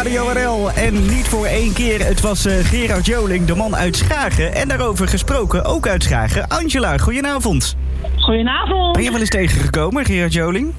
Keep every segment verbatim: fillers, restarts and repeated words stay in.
Radio R L. En niet voor één keer, het was uh, Gerard Joling, de man uit Schagen. En daarover gesproken, ook uit Schagen. Angela, goedenavond. Goedenavond. Ben je wel eens tegengekomen, Gerard Joling?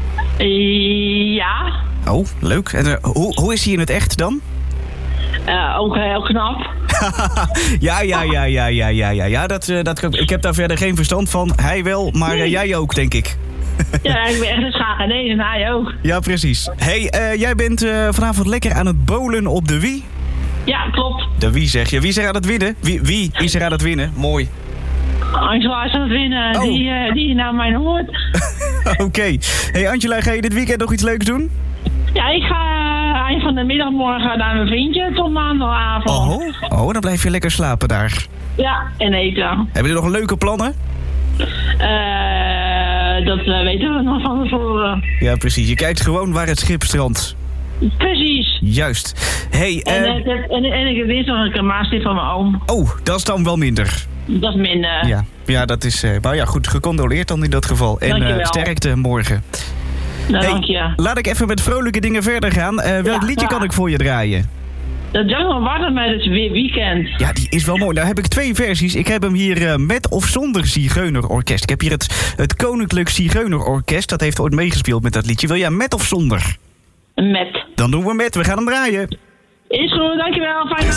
Ja. Oh, leuk. En, uh, hoe, hoe is hij in het echt dan? Uh, ook heel knap. ja, ja, ja, ja, ja, ja, ja. ja dat, uh, dat, ik heb daar verder geen verstand van. Hij wel, maar uh, jij ook, denk ik. Ja, ik ben echt een Schagenees en hij ook. Ja, precies. Hey, uh, jij bent uh, vanavond lekker aan het bowlen op de Wii? Ja, klopt. De Wii zeg je. Wie is er aan het winnen? Wie, wie is er aan het winnen? Mooi. Angela is aan het winnen, oh. die, uh, die naar mijn hoort. Oké. Okay. Hey Angela, ga je dit weekend nog iets leuks doen? Ja, ik ga uh, eind van de middag morgen naar mijn vriendje tot maandagavond. Oh, oh, dan blijf je lekker slapen daar. Ja, en eten. Hebben jullie nog leuke plannen? Uh, dat uh, weten we nog van tevoren. Ja, precies. Je kijkt gewoon waar het schip strandt. Precies. Juist. Hey, uh... en, en, en, en ik heb dinsdag een maastip van mijn oom. Oh, dat is dan wel minder. Dat is minder. Ja, ja dat is... Uh, nou ja, goed gecondoleerd dan in dat geval. En uh, sterkte morgen. Nou, hey, dank je. Laat ik even met vrolijke dingen verder gaan. Uh, welk ja, liedje ja. kan ik voor je draaien? De Jungle Water met het weekend. Ja, die is wel mooi. Nou heb ik twee versies. Ik heb hem hier uh, met of zonder Zigeunerorkest. Ik heb hier het, het Koninklijk Zigeunerorkest. Dat heeft ooit meegespeeld met dat liedje. Wil jij met of zonder? Met. Dan doen we met. We gaan hem draaien. Is goed, dankjewel. Fijn.